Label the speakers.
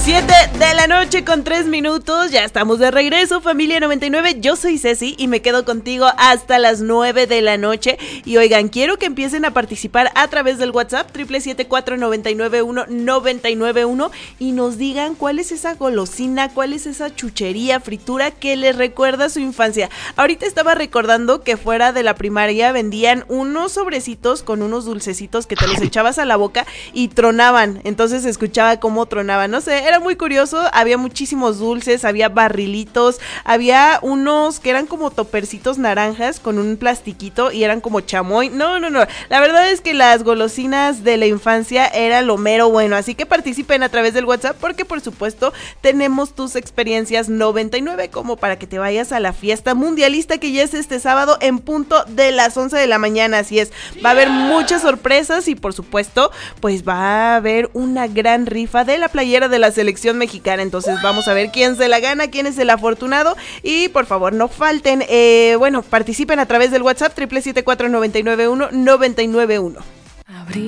Speaker 1: 7:03 ya estamos de regreso, familia 99, yo soy Ceci y me quedo contigo hasta las 9 de la noche. Y oigan, quiero que empiecen a participar a través del WhatsApp 777-499-1991 y nos digan cuál es esa golosina, cuál es esa chuchería, fritura que les recuerda a su infancia. Ahorita estaba recordando que fuera de la primaria vendían unos sobrecitos con unos dulcecitos que te los echabas a la boca y tronaban, entonces se escuchaba cómo tronaban, no sé, era muy curioso, había muchísimos dulces, había barrilitos, había unos que eran como topercitos naranjas con un plastiquito y eran como chamoy, no, la verdad es que las golosinas de la infancia era lo mero bueno, así que participen a través del WhatsApp porque por supuesto tenemos tus experiencias 99 como para que te vayas a la fiesta mundialista que ya es este sábado en punto de las 11 de la mañana, así es, va a haber muchas sorpresas y por supuesto pues va a haber una gran rifa de la playera de la selección mexicana, entonces vamos a ver quién se la gana, quién es el afortunado y por favor no falten, participen a través del WhatsApp 777-499-1991.